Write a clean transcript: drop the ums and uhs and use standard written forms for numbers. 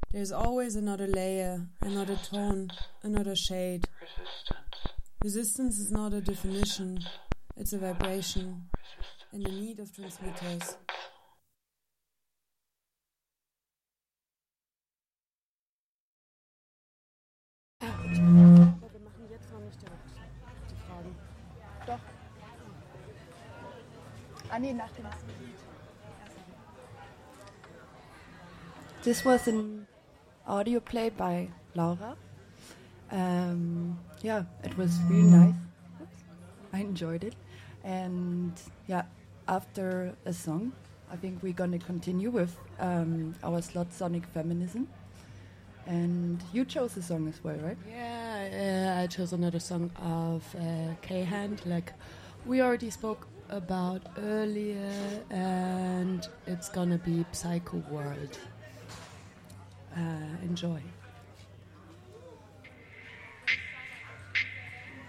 There's always another layer, another tone, another shade. Resistance is not a definition, it's a vibration, and the need of transmitters. Wir machen jetzt noch nicht direkt die Fragen. Doch. Nee, nach dem This was an audio play by Laura. Yeah, it was really nice. I enjoyed it. And yeah, after a song, I think we're going to continue with our slot Sonic Feminism. And you chose a song as well, right? Yeah, I chose another song of K-Hand, like we already spoke about earlier, and it's gonna be Psycho World. Enjoy.